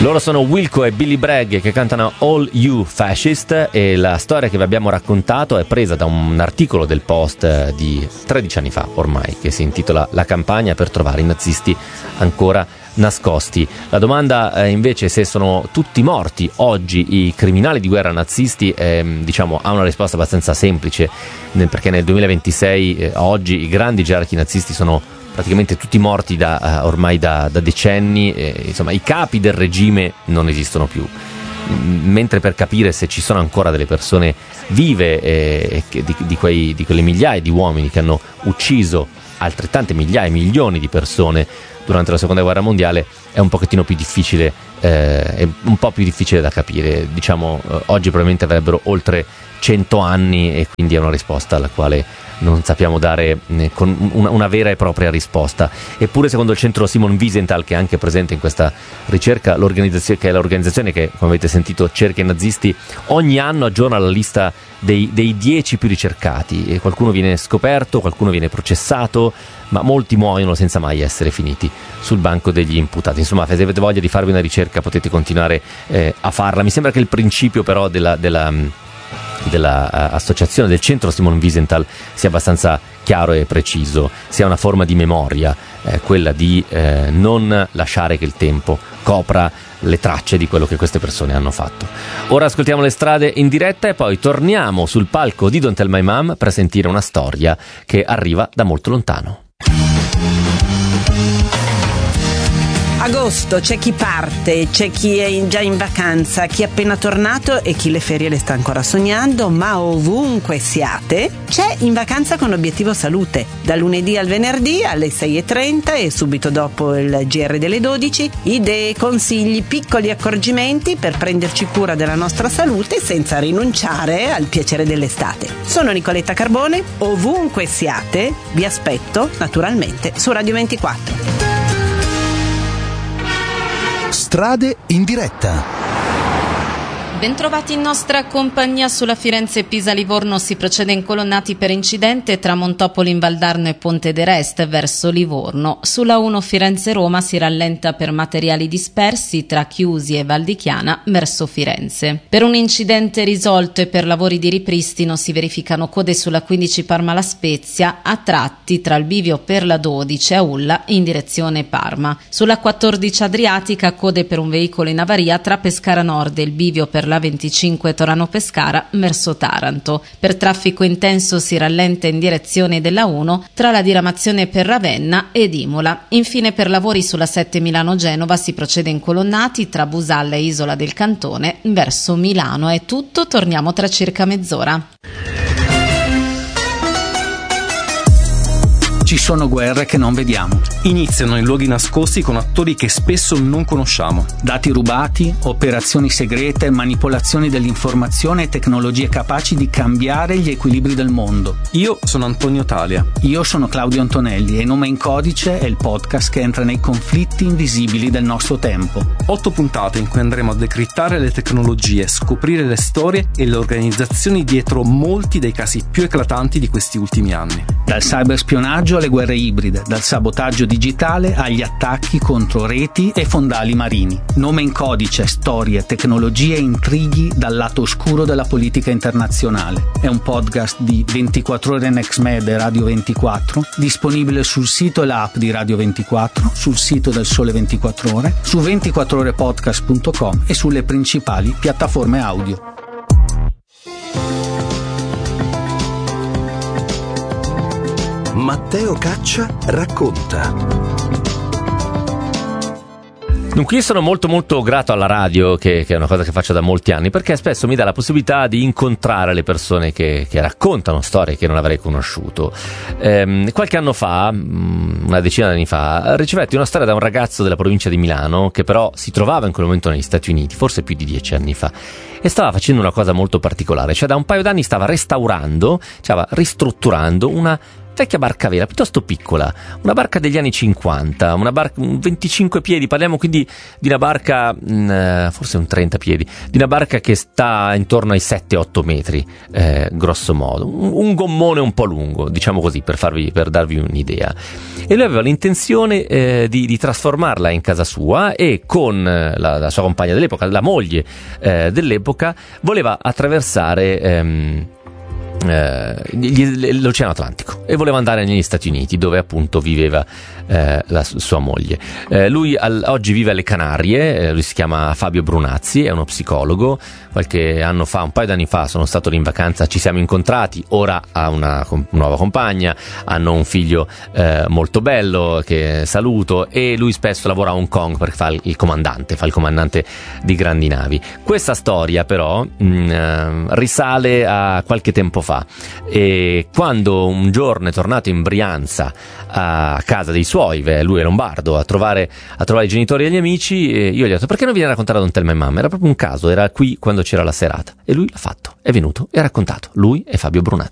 Loro sono Wilco e Billy Bragg che cantano All You Fascist, e la storia che vi abbiamo raccontato è presa da un articolo del Post di 13 anni fa ormai, che si intitola La campagna per trovare i nazisti ancora nascosti. La domanda invece se sono tutti morti oggi i criminali di guerra nazisti ha una risposta abbastanza semplice, perché nel 2026 oggi i grandi gerarchi nazisti sono praticamente tutti morti ormai da decenni, insomma i capi del regime non esistono più, mentre per capire se ci sono ancora delle persone vive di quelle migliaia di uomini che hanno ucciso altrettante migliaia, milioni di persone durante la seconda guerra mondiale, è un pochettino più difficile, è un po' più difficile da capire. Oggi probabilmente avrebbero oltre 100 anni e quindi è una risposta alla quale non sappiamo dare con una vera e propria risposta. Eppure, secondo il centro Simon Wiesenthal, che è anche presente in questa ricerca, che è l'organizzazione che, come avete sentito, cerca i nazisti, ogni anno aggiorna la lista dei 10 più ricercati, e qualcuno viene scoperto, qualcuno viene processato, ma molti muoiono senza mai essere finiti sul banco degli imputati. Insomma, se avete voglia di farvi una ricerca potete continuare a farla. Mi sembra che il principio però della associazione del centro Simon Wiesenthal sia abbastanza chiaro e preciso, sia una forma di memoria, quella di non lasciare che il tempo copra le tracce di quello che queste persone hanno fatto. Ora ascoltiamo Le strade in diretta e poi torniamo sul palco di Don't Tell My Mom per sentire una storia che arriva da molto lontano. Agosto, c'è chi parte, c'è chi è già in vacanza, chi è appena tornato e chi le ferie le sta ancora sognando, ma ovunque siate, c'è In Vacanza con Obiettivo Salute. Da lunedì al venerdì alle 6:30 e subito dopo il GR delle 12, idee, consigli, piccoli accorgimenti per prenderci cura della nostra salute senza rinunciare al piacere dell'estate. Sono Nicoletta Carbone, ovunque siate, vi aspetto naturalmente su Radio 24. Strade in diretta. Bentrovati in nostra compagnia. Sulla Firenze-Pisa-Livorno si procede incolonnati per incidente tra Montopoli in Valdarno e Ponte d'Erest verso Livorno. Sulla 1 Firenze-Roma si rallenta per materiali dispersi tra Chiusi e Val di Chiana verso Firenze. Per un incidente risolto e per lavori di ripristino si verificano code sulla 15 Parma-La Spezia, a tratti tra il bivio per la 12 a Ulla in direzione Parma. Sulla 14 Adriatica code per un veicolo in avaria tra Pescara Nord e il bivio per la 25 Torano-Pescara verso Taranto. Per traffico intenso si rallenta in direzione della 1 tra la diramazione per Ravenna ed Imola. Infine per lavori sulla 7 Milano-Genova si procede incolonnati tra Busalla e Isola del Cantone verso Milano. È tutto, torniamo tra circa mezz'ora. Ci sono guerre che non vediamo. Iniziano in luoghi nascosti con attori che spesso non conosciamo. Dati rubati, operazioni segrete, manipolazioni dell'informazione e tecnologie capaci di cambiare gli equilibri del mondo. Io sono Antonio Talia. Io sono Claudio Antonelli e Nome in Codice è il podcast che entra nei conflitti invisibili del nostro tempo. 8 puntate in cui andremo a decrittare le tecnologie, scoprire le storie e le organizzazioni dietro molti dei casi più eclatanti di questi ultimi anni. Dal cyberspionaggio alle guerre ibride, dal sabotaggio digitale agli attacchi contro reti e fondali marini. Nome in Codice, storie, tecnologie e intrighi dal lato oscuro della politica internazionale. È un podcast di 24 ore Next Med e Radio 24, disponibile sul sito e l'app di Radio 24, sul sito del Sole 24 Ore, su 24orepodcast.com e sulle principali piattaforme audio. Matteo Caccia racconta. Dunque io sono molto molto grato alla radio, che è una cosa che faccio da molti anni, perché spesso mi dà la possibilità di incontrare le persone che raccontano storie che non avrei conosciuto. Qualche anno fa, una decina di anni fa, ricevetti una storia da un ragazzo della provincia di Milano che però si trovava in quel momento negli Stati Uniti, forse più di 10 anni fa, e stava facendo una cosa molto particolare, cioè da un paio d'anni stava ristrutturando una vecchia barca a vela, piuttosto piccola, una barca degli anni 50, una barca 25 piedi, parliamo quindi di una barca, forse un 30 piedi, di una barca che sta intorno ai 7-8 metri, grosso modo, un gommone un po' lungo, diciamo così, per darvi un'idea. E lui aveva l'intenzione di trasformarla in casa sua, e con la sua compagna dell'epoca, la moglie dell'epoca, voleva attraversare l'Oceano Atlantico e voleva andare negli Stati Uniti, dove appunto viveva la sua moglie. Lui oggi vive alle Canarie, lui si chiama Fabio Brunazzi, è uno psicologo. Qualche anno fa, un paio d'anni fa, sono stato lì in vacanza, ci siamo incontrati. Ora ha una nuova compagna, hanno un figlio molto bello che saluto, e lui spesso lavora a Hong Kong perché fa il comandante di grandi navi. Questa storia però risale a qualche tempo fa, e quando un giorno è tornato in Brianza a casa dei suoi, lui è lombardo, a trovare i genitori e gli amici, io gli ho detto: perché non vieni a raccontare a Don Telma e Mamma? Era proprio un caso, era qui quando c'era la serata, e lui l'ha fatto, è venuto e ha raccontato, lui e Fabio Brunazzi.